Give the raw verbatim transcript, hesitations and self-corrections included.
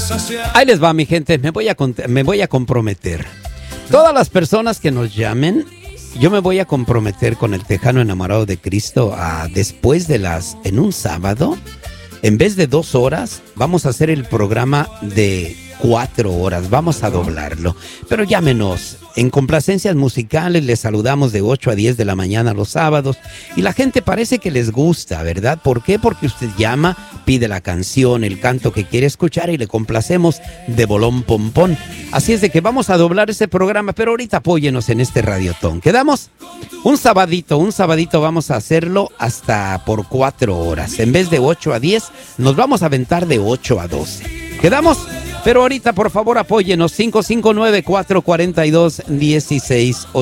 Ahí les va, mi gente, me voy a, me voy a comprometer. Todas las personas que nos llamen, yo me voy a comprometer con el Tejano Enamorado de Cristo a después de las, en un sábado, en vez de dos horas, vamos a hacer el programa de cuatro horas, vamos a doblarlo. Pero llámenos, en complacencias musicales les saludamos de ocho a diez de la mañana los sábados. Y la gente parece que les gusta, ¿verdad? ¿Por qué? Porque usted llama, pide la canción, el canto que quiere escuchar y le complacemos de bolón pompón. Así es de que vamos a doblar ese programa, pero ahorita apóyenos en este radiotón. ¿Quedamos? Un sabadito, un sabadito vamos a hacerlo hasta por cuatro horas. En vez de ocho a diez, nos vamos a aventar de ocho a doce. ¿Quedamos? Pero ahorita, por favor, apóyenos. cinco cinco nueve, cuatro cuatro dos, uno seis ocho.